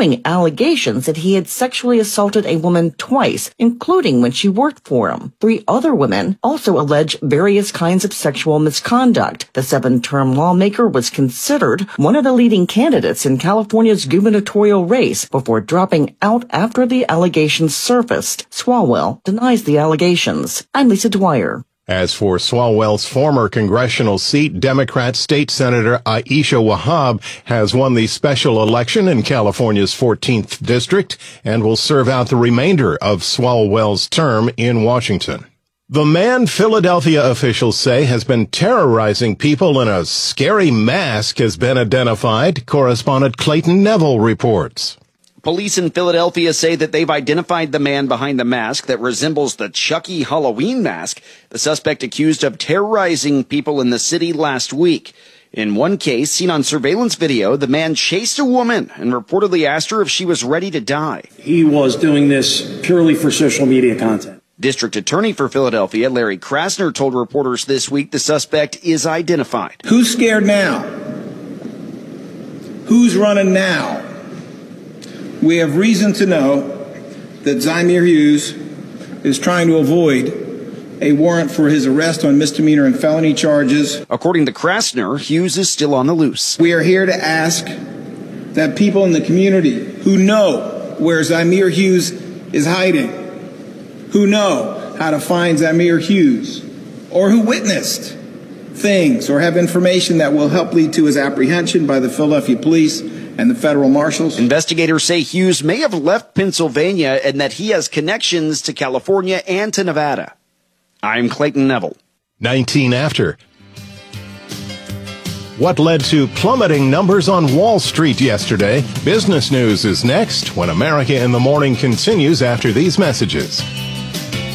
pursuing allegations that he had sexually assaulted a woman twice, including when she worked for him. 3 other women also allege various kinds of sexual misconduct. The 7-term lawmaker was considered one of the leading candidates in California's gubernatorial race before dropping out after the allegations surfaced. Swalwell denies the allegations. I'm Lisa Dwyer. As for Swalwell's former congressional seat, Democrat State Senator Aisha Wahab has won the special election in California's 14th district and will serve out the remainder of Swalwell's term in Washington. The man Philadelphia officials say has been terrorizing people in a scary mask has been identified. Correspondent Clayton Neville reports. Police in Philadelphia say that they've identified the man behind the mask that resembles the Chucky Halloween mask, the suspect accused of terrorizing people in the city last week. In one case, seen on surveillance video, the man chased a woman and reportedly asked her if she was ready to die. He was doing this purely for social media content. District Attorney for Philadelphia, Larry Krasner, told reporters this week the suspect is identified. Who's scared now? Who's running now? We have reason to know that Zymir Hughes is trying to avoid a warrant for his arrest on misdemeanor and felony charges. According to Krasner, Hughes is still on the loose. We are here to ask that people in the community who know where Zymir Hughes is hiding, who know how to find Zymir Hughes, or who witnessed things or have information that will help lead to his apprehension by the Philadelphia police and the federal marshals. Investigators say Hughes may have left Pennsylvania and that he has connections to California and to Nevada. I'm Clayton Neville. 19 after. What led to plummeting numbers on Wall Street yesterday? Business News is next when America in the Morning continues after these messages.